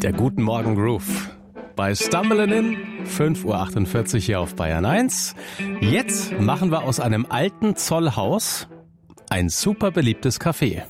Der Guten Morgen Groove. Bei Stumbling In, 5.48 Uhr hier auf Bayern 1. Jetzt machen wir aus einem alten Zollhaus ein super beliebtes Café.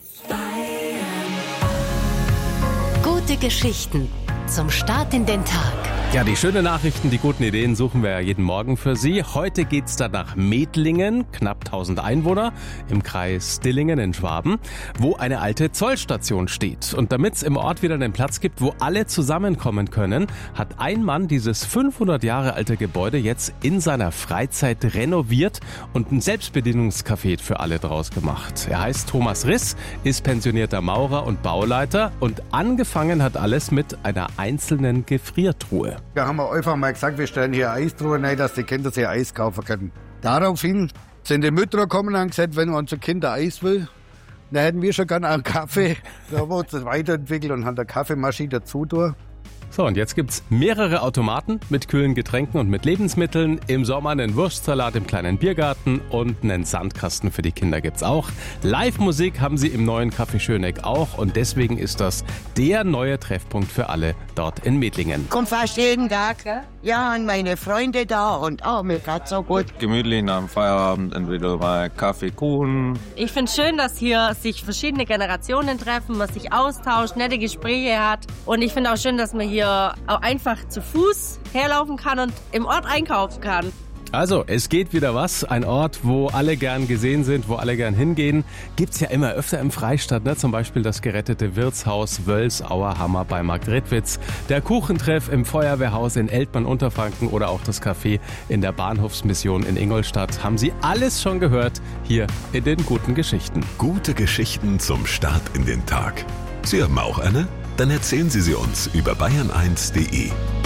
Gute Geschichten zum Start in den Tag. Ja, die schönen Nachrichten, die guten Ideen suchen wir ja jeden Morgen für Sie. Heute geht's dann nach Medlingen, knapp 1000 Einwohner, im Kreis Dillingen in Schwaben, wo eine alte Zollstation steht. Und damit's im Ort wieder einen Platz gibt, wo alle zusammenkommen können, hat ein Mann dieses 500 Jahre alte Gebäude jetzt in seiner Freizeit renoviert und ein Selbstbedienungscafé für alle draus gemacht. Er heißt Thomas Riss, ist pensionierter Maurer und Bauleiter und angefangen hat alles mit einer einzelnen Gefriertruhe. Da haben wir einfach mal gesagt, wir stellen hier Eistruhe rein, dass die Kinder sich Eis kaufen können. Daraufhin sind die Mütter gekommen und haben gesagt, wenn unser Kind Eis will, dann hätten wir schon gerne einen Kaffee. Da haben wir uns das weiterentwickelt und haben eine Kaffeemaschine dazu tun. So, und jetzt gibt's mehrere Automaten mit kühlen Getränken und mit Lebensmitteln. Im Sommer einen Wurstsalat im kleinen Biergarten und einen Sandkasten für die Kinder gibt's auch. Live-Musik haben sie im neuen Café Schöneck auch und deswegen ist das der neue Treffpunkt für alle dort in Medlingen. Kommt fast jeden Tag. Ja, und meine Freunde da und mir geht's so gut. Gemütlich am Feierabend entweder mal Kaffee, Kuchen. Ich finde es schön, dass hier sich verschiedene Generationen treffen, man sich austauscht, nette Gespräche hat. Und ich finde auch schön, dass man hier auch einfach zu Fuß herlaufen kann und im Ort einkaufen kann. Also, es geht wieder was. Ein Ort, wo alle gern gesehen sind, wo alle gern hingehen. Gibt's ja immer öfter im Freistaat, ne? Zum Beispiel das gerettete Wirtshaus Wölls-Auerhammer bei Marktredwitz, der Kuchentreff im Feuerwehrhaus in Eltmann-Unterfranken oder auch das Café in der Bahnhofsmission in Ingolstadt. Haben Sie alles schon gehört hier in den guten Geschichten. Gute Geschichten zum Start in den Tag. Sie haben auch eine? Dann erzählen Sie sie uns über bayern1.de.